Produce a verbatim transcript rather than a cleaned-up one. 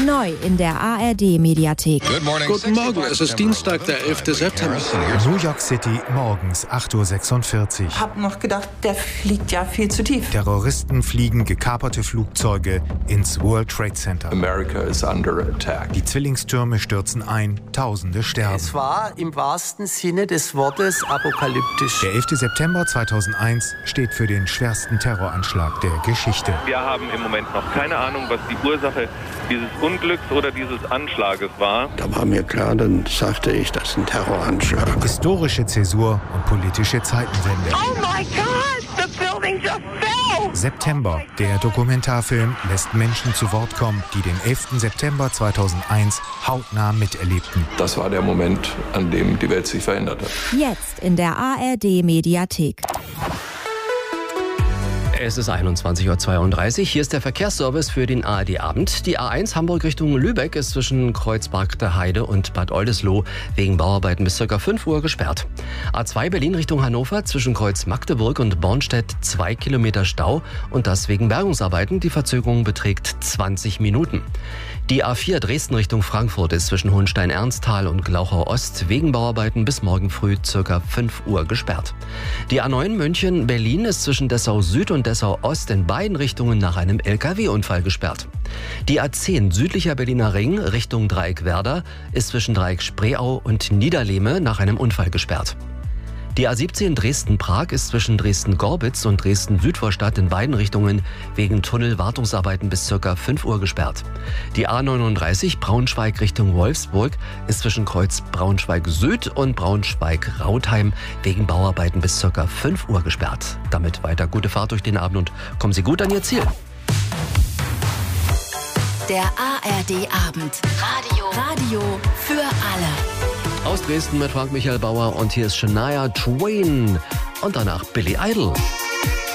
Neu in der A R D-Mediathek. Guten Morgen, es ist Dienstag, der elfte September. New York City, morgens acht Uhr sechsundvierzig. Ich hab noch gedacht, der fliegt ja viel zu tief. Terroristen fliegen gekaperte Flugzeuge ins World Trade Center. America is under attack. Die Zwillingstürme stürzen ein, Tausende sterben. Es war im wahrsten Sinne des Wortes apokalyptisch. Der elfte September zweitausendeins steht für den schwersten Terroranschlag der Geschichte. Wir haben im Moment noch keine Ahnung, was die Ursache dieses Unglücks oder dieses Anschlages war. Da war mir klar, dann sagte ich, das ist ein Terroranschlag. Historische Zäsur und politische Zeitenwende. Oh my God, the building just fell! September. Der Dokumentarfilm lässt Menschen zu Wort kommen, die den elften September zweitausendeins hautnah miterlebten. Das war der Moment, an dem die Welt sich verändert hat. Jetzt in der A R D-Mediathek. Es ist einundzwanzig Uhr zweiunddreißig. Hier ist der Verkehrsservice für den A R D-Abend. Die A eins Hamburg Richtung Lübeck ist zwischen Kreuzberg der Heide und Bad Oldesloe wegen Bauarbeiten bis ca. fünf Uhr gesperrt. A zwei Berlin Richtung Hannover zwischen Kreuz Magdeburg und Bornstedt zwei Kilometer Stau und das wegen Bergungsarbeiten. Die Verzögerung beträgt zwanzig Minuten. Die A vier Dresden Richtung Frankfurt ist zwischen Hohenstein-Ernsthal und Glauchau Ost wegen Bauarbeiten bis morgen früh ca. fünf Uhr gesperrt. Die A neun München Berlin ist zwischen Dessau Süd und Dessau Ost in beiden Richtungen nach einem L K W-Unfall gesperrt. Die A zehn südlicher Berliner Ring Richtung Dreieck Werder ist zwischen Dreieck Spreeau und Niederlehme nach einem Unfall gesperrt. Die A siebzehn Dresden-Prag ist zwischen Dresden-Gorbitz und Dresden-Südvorstadt in beiden Richtungen wegen Tunnelwartungsarbeiten bis ca. fünf Uhr gesperrt. Die A neununddreißig Braunschweig Richtung Wolfsburg ist zwischen Kreuz Braunschweig-Süd und Braunschweig-Rautheim wegen Bauarbeiten bis ca. fünf Uhr gesperrt. Damit weiter gute Fahrt durch den Abend und kommen Sie gut an Ihr Ziel. Der A R D-Abend. Radio. Radio für alle. Aus Dresden mit Frank Michael Bauer und hier ist Shania Twain und danach Billy Idol.